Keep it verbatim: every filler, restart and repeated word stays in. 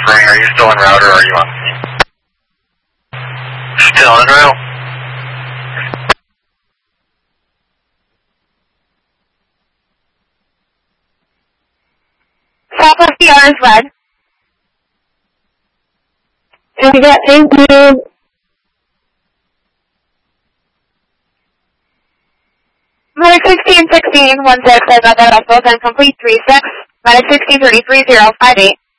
Spring, are you still en route or are you on scene? Still en route. Southwest D R is red. Okay, thank you. Minus sixteen sixteen one six, I got that off both and complete three six. Minus sixteen thirty three zero five eight.